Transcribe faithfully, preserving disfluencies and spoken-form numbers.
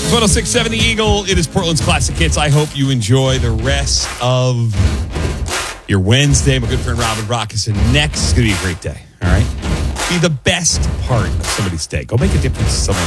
one oh six point seven The Eagle. It is Portland's Classic Hits. I hope you enjoy the rest of your Wednesday. My good friend Robin Rockison. Next is going to be a great day. All right? Be the best part of somebody's day. Go make a difference in someone